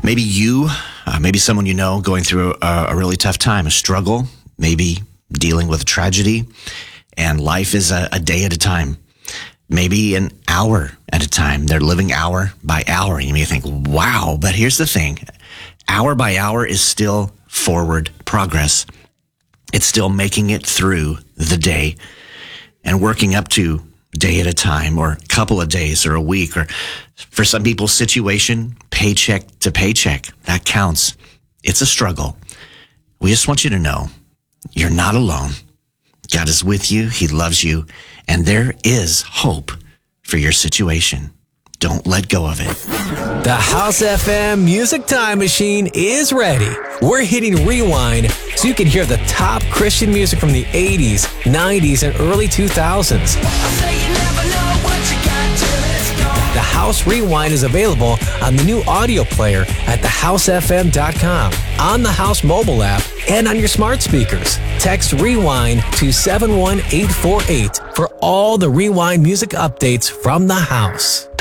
Maybe you, maybe someone you know going through a really tough time, a struggle, maybe dealing with a tragedy, and life is a day at a time, maybe an hour at a time. They're living hour by hour. And you may think, wow, but here's the thing. Hour by hour is still forward progress. It's still making it through the day and working up to day at a time, or a couple of days, or a week, or for some people's situation, paycheck to paycheck. That counts. It's a struggle. We just want you to know you're not alone. God is with you. He loves you. And there is hope for your situation. Don't let go of it. The House FM Music Time Machine is ready. We're hitting rewind so you can hear the top Christian music from the 80s, 90s, and early 2000s. The House Rewind is available on the new audio player at thehousefm.com, on the House mobile app, and on your smart speakers. Text REWIND to 71848 for all the Rewind music updates from the House.